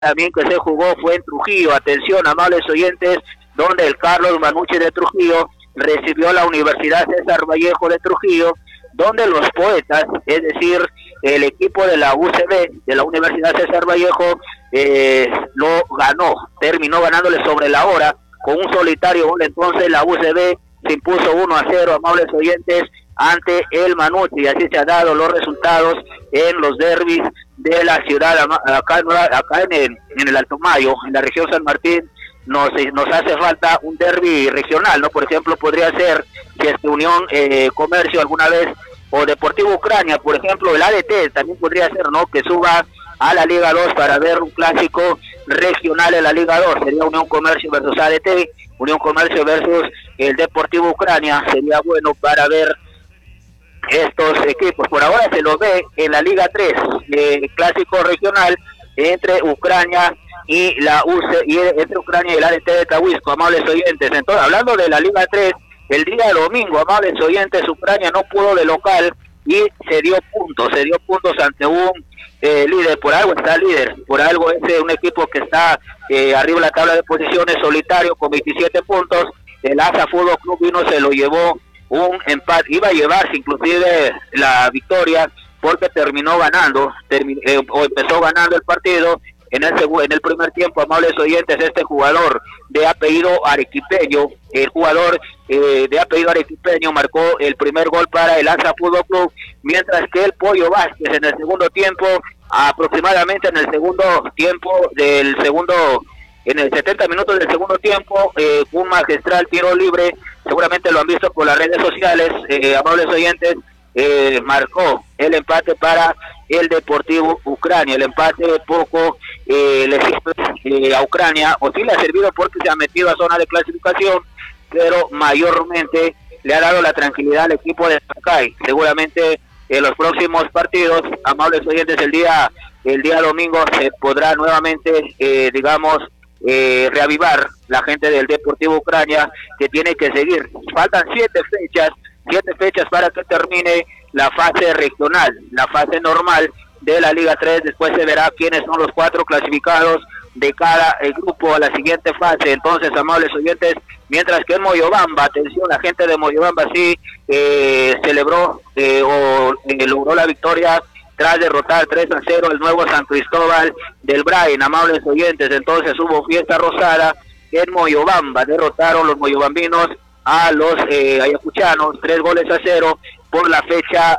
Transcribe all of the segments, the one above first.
también que se jugó fue en Trujillo. Atención, amables oyentes, donde el Carlos Manucci de Trujillo recibió la Universidad César Vallejo de Trujillo, donde los poetas, es decir, el equipo de la UCB, de la Universidad César Vallejo, lo ganó, terminó ganándole sobre la hora con un solitario gol. Entonces la UCB se impuso 1-0, amables oyentes, ante el Manucci, y así se han dado los resultados en los derbis de la ciudad. Acá en el Alto Mayo, en la región San Martín, nos hace falta un derbi regional, ¿no? Por ejemplo, podría ser, si es que Unión Comercio alguna vez, o Deportivo Ucrania, por ejemplo, el ADT también podría ser, ¿no? Que suba a la Liga 2 para ver un clásico regional en la Liga 2, sería Unión Comercio versus ADT, Unión Comercio versus el Deportivo Ucrania, sería bueno para ver estos equipos. Por ahora se lo ve en la Liga 3, clásico regional entre Ucrania y la UC, y entre Ucrania y el ADT de Tahuisco, amables oyentes. Entonces, hablando de la Liga 3, el día domingo, amables oyentes, Ucrania no pudo de local y se dio puntos ante un líder. Por algo está líder, por algo es un equipo que está arriba de la tabla de posiciones, solitario con 27 puntos. El ASA Fútbol Club vino, se lo llevó un empate, iba a llevarse inclusive la victoria porque terminó ganando, o empezó ganando el partido. En el primer tiempo, amables oyentes, este jugador de apellido arequipeño, el jugador de apellido arequipeño marcó el primer gol para el ASA Fútbol Club, mientras que el Pollo Vázquez en el segundo tiempo, aproximadamente en el en el 70 minutos del segundo tiempo, un magistral tiro libre, seguramente lo han visto por las redes sociales, amables oyentes, marcó el empate para el Deportivo Ucrania. El empate poco le sirve a Ucrania, o sí le ha servido porque se ha metido a zona de clasificación, pero mayormente le ha dado la tranquilidad al equipo de Sakai. Seguramente en los próximos partidos, amables oyentes, el día domingo se podrá nuevamente, reavivar la gente del Deportivo Ucrania, que tiene que seguir. Faltan 7 fechas para que termine la fase regional, la fase normal de la Liga 3. Después se verá quiénes son los 4 clasificados de cada grupo a la siguiente fase. Entonces, amables oyentes, mientras que en Moyobamba, atención, la gente de Moyobamba sí celebró o logró la victoria tras derrotar 3-0 el nuevo San Cristóbal del Brain, amables oyentes. Entonces hubo fiesta rosada en Moyobamba, derrotaron los moyobambinos a los ayacuchanos 3-0 por la fecha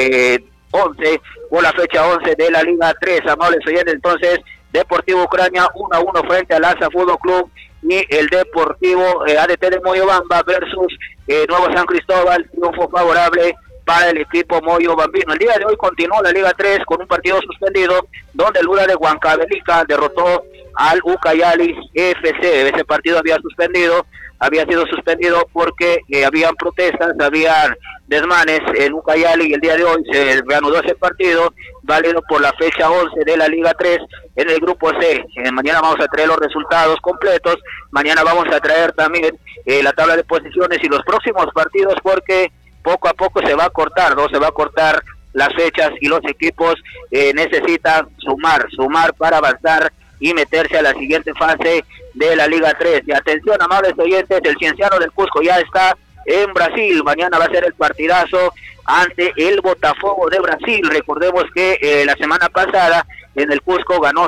11 de la Liga 3, amables oyentes. Entonces, Deportivo Ucrania 1-1 frente al ASA Fútbol Club, y el Deportivo ADT de Moyobamba versus Nuevo San Cristóbal, triunfo favorable para el equipo moyobambino. El día de hoy continuó la Liga 3 con un partido suspendido, donde el UDA de Huancavelica derrotó al Ucayali FC. Ese partido había sido suspendido porque habían protestas, habían desmanes en Ucayali, y el día de hoy se reanudó ese partido, válido por la fecha 11 de la Liga 3 en el grupo C. Mañana vamos a traer los resultados completos, mañana vamos a traer también la tabla de posiciones y los próximos partidos, porque poco a poco se va a cortar, ¿no? Se va a cortar las fechas y los equipos necesitan sumar para avanzar y meterse a la siguiente fase de la Liga 3. Y atención, amables oyentes, el Cienciano del Cusco ya está en Brasil. Mañana va a ser el partidazo ante el Botafogo de Brasil. Recordemos que la semana pasada en el Cusco ganó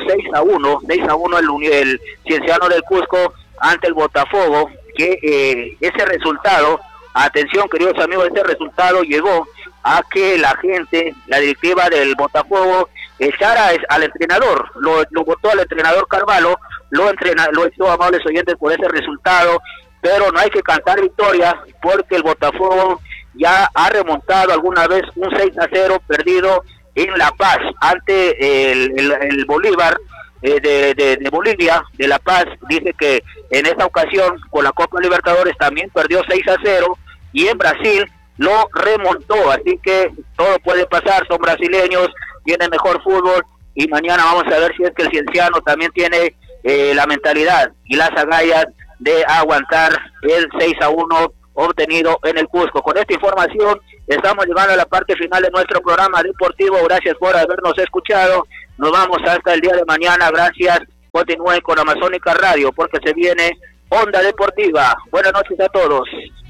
6-1 el Cienciano del Cusco ante el Botafogo, que ese resultado, atención queridos amigos, ese resultado llegó a que la gente, la directiva del Botafogo, echara al entrenador, lo votó al entrenador Carvalho, lo echó, amables oyentes, por ese resultado. Pero no hay que cantar victoria, porque el Botafogo ya ha remontado alguna vez un 6-0 perdido en La Paz ante el Bolívar de Bolivia, de La Paz. Dice que en esta ocasión con la Copa Libertadores también perdió 6-0, y en Brasil lo remontó. Así que todo puede pasar, son brasileños, tienen mejor fútbol, y mañana vamos a ver si es que el Cienciano también tiene la mentalidad y las agallas de aguantar el 6-1 obtenido en el Cusco. Con esta información estamos llegando a la parte final de nuestro programa deportivo. Gracias por habernos escuchado. Nos vamos hasta el día de mañana. Gracias Continúen con Amazónica Radio porque se viene Onda Deportiva. Buenas noches a todos.